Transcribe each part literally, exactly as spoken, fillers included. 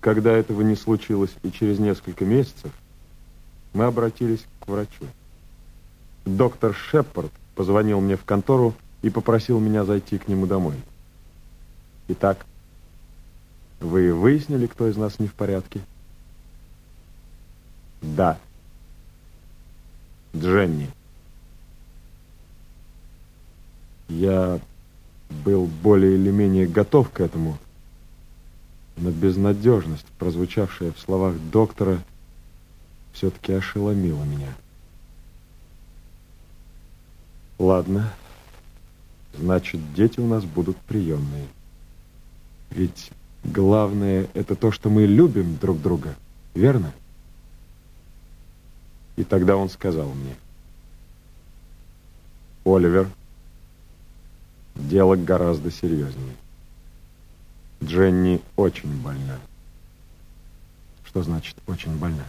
когда этого не случилось и через несколько месяцев, мы обратились к врачу. Доктор Шепард позвонил мне в контору и попросил меня зайти к нему домой. Итак, вы выяснили, кто из нас не в порядке? Да. Дженни. Я был более или менее готов к этому, но безнадежность, прозвучавшая в словах доктора, все-таки ошеломила меня. Ладно, значит, дети у нас будут приемные. Ведь главное — это то, что мы любим друг друга, верно? И тогда он сказал мне: Оливер, дело гораздо серьезнее. Дженни очень больна. Что значит «очень больна»?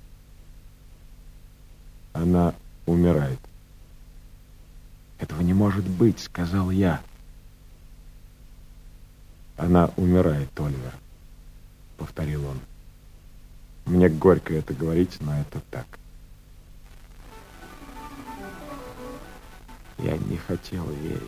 Она умирает. Этого не может быть, сказал я. Она умирает, Оливер, повторил он. Мне горько это говорить, но это так. Я не хотел верить.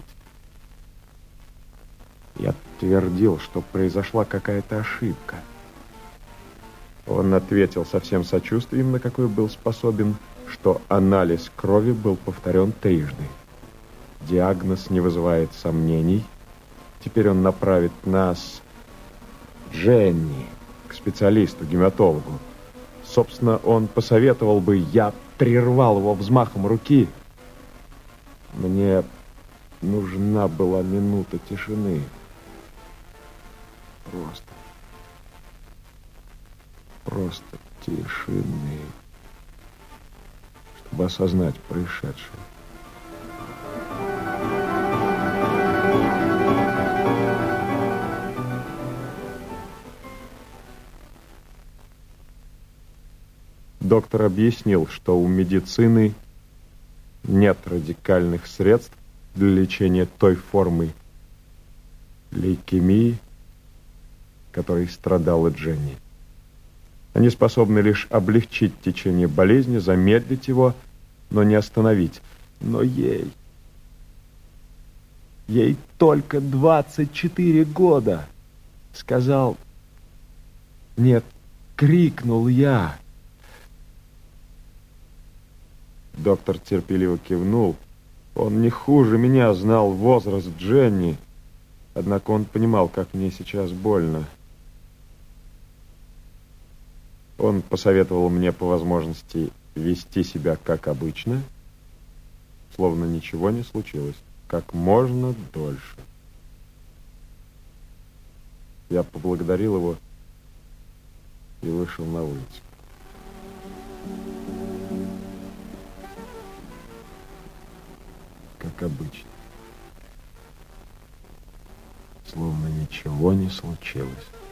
Я твердил, что произошла какая-то ошибка. Он ответил со всем сочувствием, на какой был способен, что анализ крови был повторен трижды. Диагноз не вызывает сомнений. Теперь он направит нас, Дженни, к специалисту, гематологу. Собственно, он посоветовал бы, я прервал его взмахом руки. Мне нужна была минута тишины. Просто, просто тишины, чтобы осознать происшедшее. Доктор объяснил, что у медицины нет радикальных средств для лечения той формы лейкемии, которой страдала Дженни. Они способны лишь облегчить течение болезни, замедлить его, но не остановить. Но ей... Ей только двадцать четыре года, сказал... Нет, крикнул я. Доктор терпеливо кивнул. Он не хуже меня знал возраст Дженни, однако он понимал, как мне сейчас больно. Он посоветовал мне по возможности вести себя как обычно, словно ничего не случилось, как можно дольше. Я поблагодарил его и вышел на улицу. Как обычно. Словно ничего не случилось.